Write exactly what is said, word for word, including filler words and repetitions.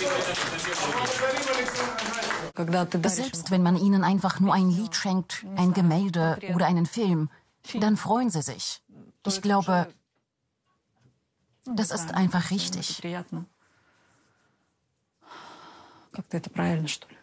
Selbst wenn man ihnen einfach nur ein Lied schenkt, ein Gemälde oder einen Film, dann freuen sie sich. Ich glaube, das ist einfach richtig. Как-то это правильно, что ли?